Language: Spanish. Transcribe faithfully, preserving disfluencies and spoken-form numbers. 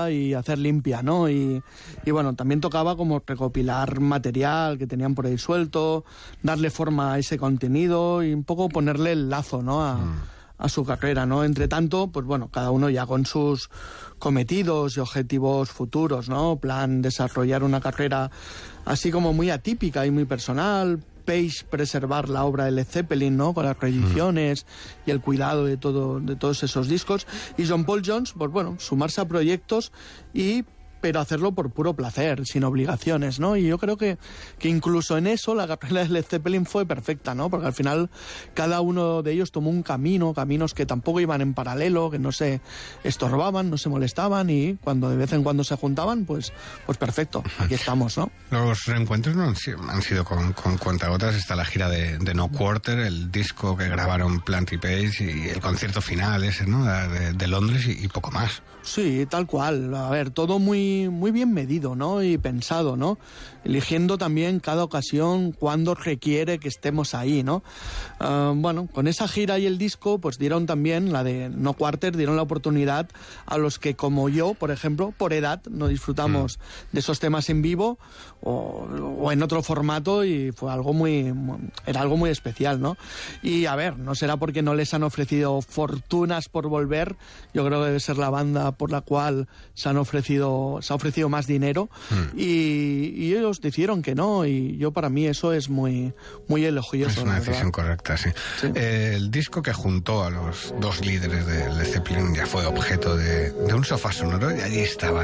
limpieza y hacer limpia, ¿no? Y, y bueno, también tocaba como recopilar material que tenían por ahí suelto, darle forma a ese contenido y un poco ponerle el lazo, ¿no? A, mm. a su carrera, ¿no? Entre tanto, pues bueno, cada uno ya con sus cometidos y objetivos futuros, ¿no? Plan desarrollar una carrera así como muy atípica y muy personal. Page preservar la obra de Led Zeppelin, ¿no? Con las reediciones mm. y el cuidado de todo, de todos esos discos. Y John Paul Jones, pues bueno, sumarse a proyectos y pero hacerlo por puro placer, sin obligaciones, ¿no? Y yo creo que, que incluso en eso la carrera de Led Zeppelin fue perfecta, ¿no? Porque al final cada uno de ellos tomó un camino, caminos que tampoco iban en paralelo, que no se estorbaban, no se molestaban, y cuando de vez en cuando se juntaban, pues, pues perfecto, aquí estamos, ¿no? Los reencuentros no han sido, han sido con, con cuentagotas. Está la gira de, de No Quarter, el disco que grabaron Plant y Page y el concierto final ese, ¿no? De, de Londres y, y poco más. Sí, tal cual. A ver, todo muy, muy bien medido, ¿no? Y pensado, ¿no? Eligiendo también cada ocasión cuando requiere que estemos ahí, ¿no? Uh, bueno, con esa gira y el disco, pues dieron también, la de No Quarter, dieron la oportunidad a los que, como yo, por ejemplo, por edad, no disfrutamos mm. de esos temas en vivo o, o en otro formato, y fue algo muy, era algo muy especial, ¿no? Y a ver, no será porque no les han ofrecido fortunas por volver. Yo creo que debe ser la banda por la cual se han ofrecido se ha ofrecido más dinero mm. y, y ellos decidieron que no, y yo, para mí, eso es muy muy elogioso. Es una decisión correcta, sí. sí. Eh, el disco que juntó a los dos líderes de Led Zeppelin ya fue objeto de, de un sofá sonoro, y allí estaba